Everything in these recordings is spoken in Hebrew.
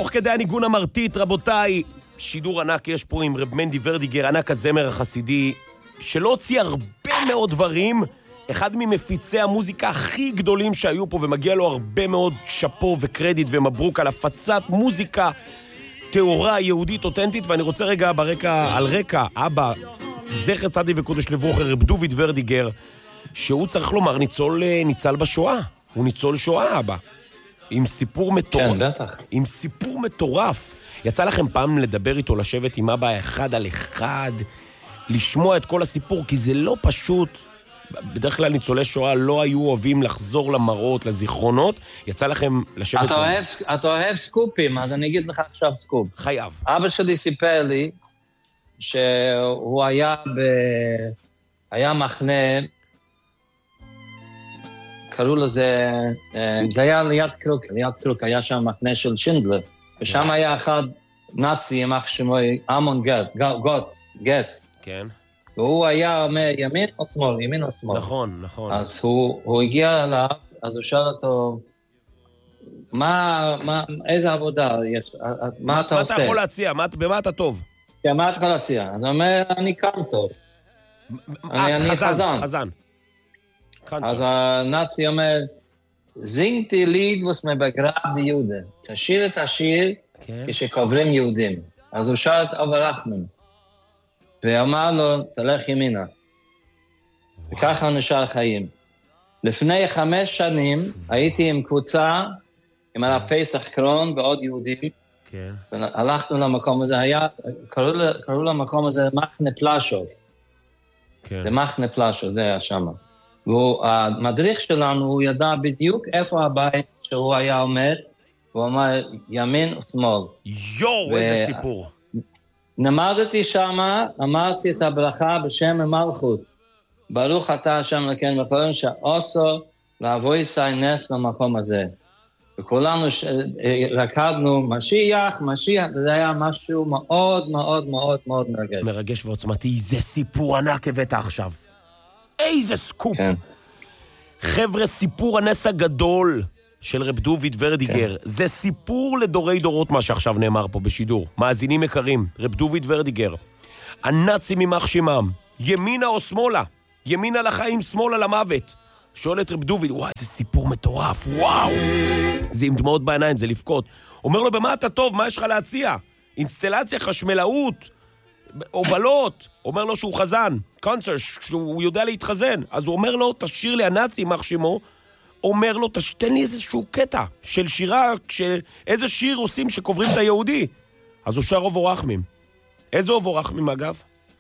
תוך כדי הניגון המרטיט, רבותיי, שידור ענק יש פה עם רב מנדי ורדיגר, ענק הזמר החסידי, שלא הוציא הרבה מאוד דברים, אחד ממפיצי המוזיקה הכי גדולים שהיו פה, ומגיע לו הרבה מאוד שפו וקרדיט ומברוק על הפצת מוזיקה תאורה יהודית אותנטית. ואני רוצה רגע על רקע אבא, זכר צדיק וקודש לברכה, רב דוד ורדיגר, שהוא צריך לומר ניצל בשואה, הוא ניצול שואה אבא, עם סיפור מטורף. כן, בטח. עם סיפור מטורף. יצא לכם פעם לדבר איתו, לשבת עם אבא אחד על אחד, לשמוע את כל הסיפור, כי זה לא פשוט. בדרך כלל ניצולי שואה לא היו אוהבים לחזור למראות, לזיכרונות. יצא לכם לשבת... אתה אוהב סקופים, אז אני אגיד לך עכשיו סקופ. חייב. אבא שלי סיפר לי שהוא היה מחנה, קראו לזה, זה היה ליד קרוק, היה שם מחנה של שינדלר, ושם היה אחד נאצי, ימח שמו אמון גט. כן. והוא היה אומר ימין או שמאל. נכון. אז הוא הגיע אליו, אז הוא שאל אותו, איזה עבודה יש, מה אתה עושה? מה אתה יכול להציע? במה אתה טוב? כן, מה אתה יכול להציע? אז הוא אומר, אני קם טוב. אני חזן. אז הנאצי אומר, זינגתי ליד וסמבגרב די יהודה. תשאיר את השיר כשקוברים יהודים. אז הוא שאל את אבא רחמן. ואמר לו, תלך ימינה. וככה נשאר חיים. לפני 5 שנים הייתי עם קבוצה, עם הרב פסח קרון ועוד יהודים, הלכנו למקום הזה, קראו למקום הזה מחנה פלאשוב. זה מחנה פלאשוב, זה היה שם. והמדריך שלנו, הוא ידע בדיוק איפה הבית שהוא היה עומד, הוא אמר ימין ושמאל. איזה סיפור. נמדתי שמה, אמרתי את הברכה בשם המלכות. ברוך אתה השם אלוקינו וחיים שעושו לעבוד נס במקום הזה. וכולנו רקדנו משיח, וזה היה משהו מאוד מאוד מאוד מאוד מרגש. מרגש ועוצמתי, זה סיפור ענק הבאת עכשיו. איזה סקופ. כן. חבר'ה, סיפור הנס הגדול של רב דוד ורדיגר, זה סיפור לדורי דורות מה שעכשיו נאמר פה בשידור. מאזינים יקרים, רב דוד ורדיגר, הנאצים יימח שמם, ימינה או שמאלה, ימינה לחיים, שמאלה למוות. שואל את רב דוד, וואי, זה סיפור מטורף, וואו. זה עם דמעות בעיניים, זה לבכות. אומר לו, במה אתה טוב, מה יש לך להציע? אינסטלציה, חשמלאות, הובלות. אומר לו שהוא חזן, קונצר, שהוא יודע להתחזן. אז הוא אומר לו, תשאיר לי, הנאצי יימח שמו, אומר לו, תן לי איזשהו קטע של שירה, איזה שיר עושים שקוברים את היהודי. אז הוא שר אובו רחמים. איזה אובו רחמים, אגב?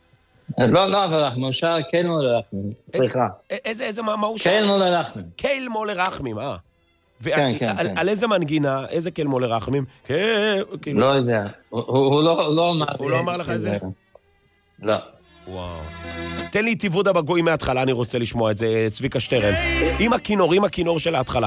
לא אובו רחמים, הוא שר קייל מולה רחמים. סליחה. איזה, מה הוא שר? קייל מולה רחמים. קייל מולה רחמים, כן. על איזה מנגינה, איזה קייל מולה רחמים? לא יודע. הוא לא אמר לך איזה? לא. וואו. תן לי טיבודה בגוי מההתחלה, אני רוצה לשמוע את זה, צביקה שטרן. עם הכינור של ההתחלה.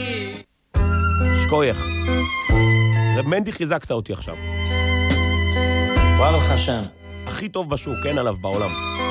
שקוייך. רב מנדי חיזקת אותי עכשיו. ברוך השם. הכי טוב בשוק, כן עליו בעולם.